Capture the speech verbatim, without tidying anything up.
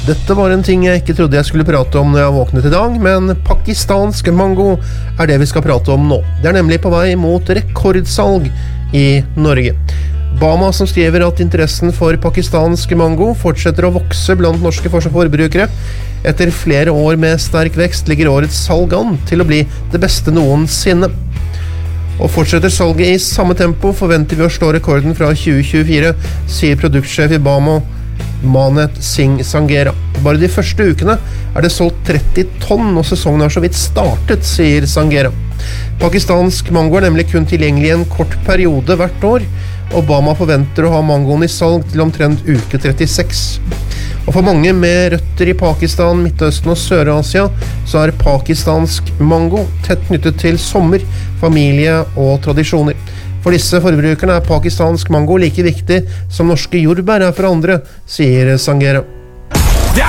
Dette var en ting jeg ikke trodde jeg skulle prate om når jeg våknet i dag, men pakistansk mango er det vi skal prate om nå. Det er nemlig på vei mot rekordsalg i Norge. Bama som skriver at interessen for pakistansk mango fortsetter å vokse blant norske forbrukere. Etter flere år med sterk vekst ligger årets salg an til å bli det beste noensinne. Og fortsetter salget i samme tempo forventer vi å slå rekorden fra tjue tjuefire, sier produktsjef i Bama, Manet Singh Sangera. Bare de første ukene er det solgt tretti tonn, og sesongen har så vidt startet, sier Sangera. Pakistansk mango er nemlig kun tilgjengelig i en kort periode hvert år. Obama forventer å ha mangoen i salg til omtrent uke trettiseks. Og for mange med røtter i Pakistan, Midtøsten og Sør-Asia, så er pakistansk mango tett knyttet til sommer, familie og tradisjoner. For disse forbrukerne er pakistansk mango like viktig som norske jordbær er for andre, sier Sangera.